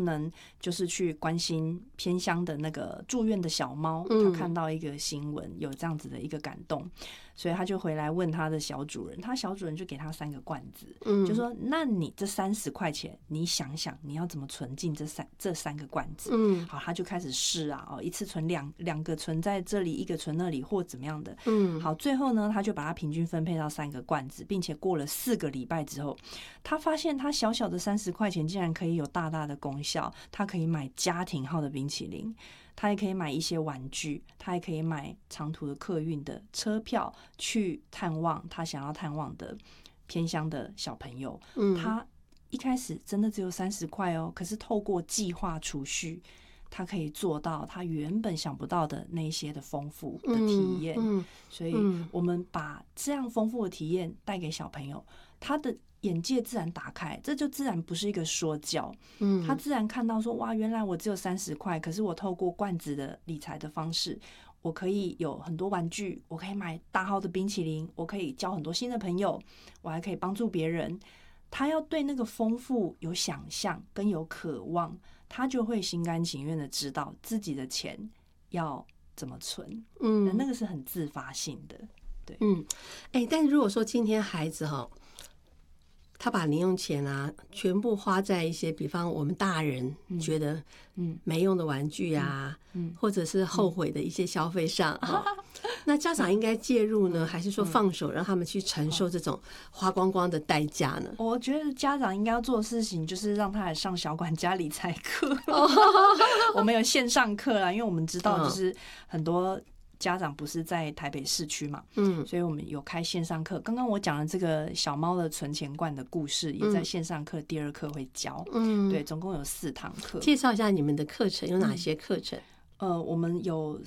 能就是去关心偏乡的那个住院的小猫，他看到一个新闻有这样子的一个感动，所以他就回来问他的小主人，他小主人就给他3个罐子，就说那你这30块钱你想想你要怎么存进这三个罐子，好，他就开始试啊，一次存两个存在这里，一个存那里或怎么样的，好，最后呢他就把它平均分配到3个罐子，并且过了4个礼拜之后，他发现他小小的30块钱竟然可以有大大的功效，他可以买家庭号的冰淇淋，他也可以买一些玩具，他也可以买长途的客运的车票去探望他想要探望的偏乡的小朋友。他一开始真的只有30块哦，可是透过计划储蓄，他可以做到他原本想不到的那些的丰富的体验。所以我们把这样丰富的体验带给小朋友，他的眼界自然打开，这就自然不是一个说教，他自然看到说，哇，原来我只有30块，可是我透过罐子的理财的方式，我可以有很多玩具，我可以买大号的冰淇淋，我可以交很多新的朋友，我还可以帮助别人。他要对那个丰富有想象跟有渴望，他就会心甘情愿的知道自己的钱要怎么存，那个是很自发性的，对， 但是如果说今天孩子他把零用钱啊全部花在一些比方我们大人觉得没用的玩具啊，或者是后悔的一些消费上，那家长应该介入呢，还是说放手让他们去承受这种花光光的代价呢？ 我觉得家长应该要做的事情就是让他来上小管家理财课。我们有线上课啦，因为我们知道就是很多家长不是在台北市区嘛，所以我们有开线上课。刚刚我讲的这个小猫的存钱罐的故事，也在线上课第2课会教。对，总共有4堂课。 介绍一下你们的课程有哪些课程？ 我们有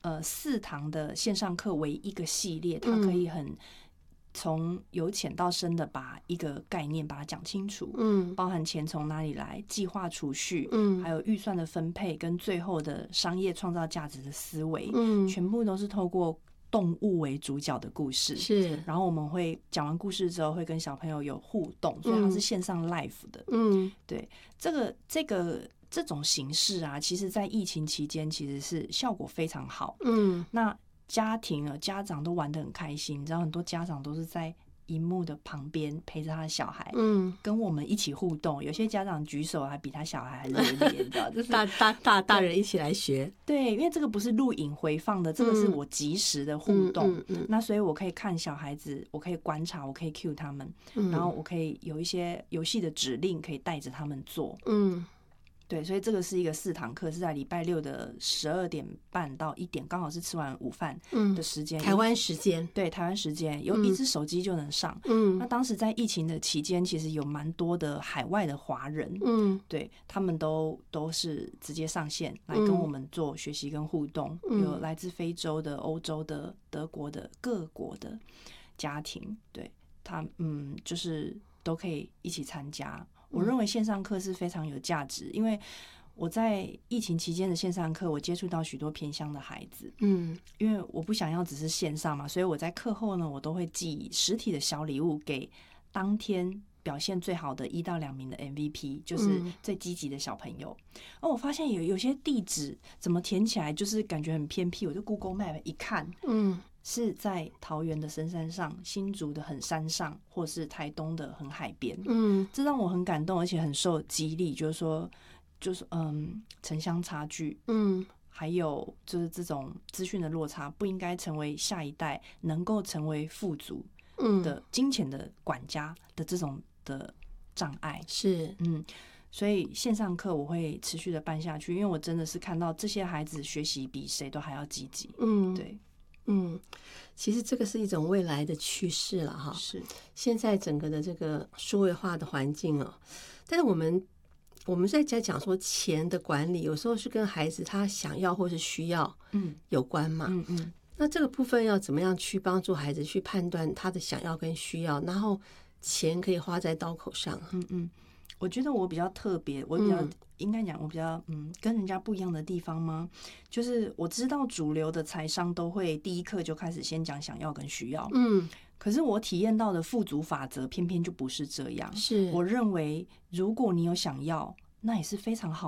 4堂的线上课为一个系列，它可以很从由浅到深的把一个概念把它讲清楚，包含钱从哪里来，计划储蓄，还有预算的分配，跟最后的商业创造价值的思维，全部都是透过动物为主角的故事。是，然后我们会讲完故事之后会跟小朋友有互动，所以它是线上 live 的。对，这种形式啊，其实在疫情期间其实是效果非常好。那家长都玩得很开心，你知道很多家长都是在萤幕的旁边陪着他的小孩，跟我们一起互动。有些家长举手还比他小孩还热烈，你知道，就是大人一起来学。 对，因为这个不是录影回放的，这个是我即时的互动。那所以我可以看小孩子，我可以观察，我可以 cue 他们，然后我可以有一些游戏的指令可以带着他们做。对，所以这个是一个4堂课，是在礼拜6的12点半到1点，刚好是吃完午饭的时间， 台湾时间。对， 台湾时间有一只手机就能上。那当时在疫情的期间，其实有蛮多的海外的华人，对，他们都是直接上线来跟我们做学习跟互动，有来自非洲的、欧洲的、德国的各国的家庭，对，他就是都可以一起参加。我认为线上课是非常有价值，因为我在疫情期间的线上课，我接触到许多偏乡的孩子。因为我不想要只是线上嘛，所以我在课后呢，我都会寄实体的小礼物给当天表现最好的1到2名的 MVP， 就是最积极的小朋友。我发现有些地址怎么填起来就是感觉很偏僻，我就 Google Map 一看，是在桃园的深山上，新竹的很山上，或是台东的很海边。这让我很感动，而且很受激励，就是城乡差距，还有就是这种资讯的落差，不应该成为下一代能够成为富足的金钱的管家的这种的障碍。是，所以线上课我会持续的办下去，因为我真的是看到这些孩子学习比谁都还要积极。对。 其实这个是一种未来的趋势了哈。是，现在整个的这个数位化的环境但是我们在讲说钱的管理，有时候是跟孩子他想要或是需要有关嘛。那这个部分要怎么样去帮助孩子去判断他的想要跟需要，然后钱可以花在刀口上？ 我觉得我比较特别，我比较应该讲我比较跟人家不一样的地方吗？就是我知道主流的财商都会第一课就开始先讲想要跟需要，可是我体验到的富足法则偏偏就不是这样。是，我认为如果你有想要，那也是非常好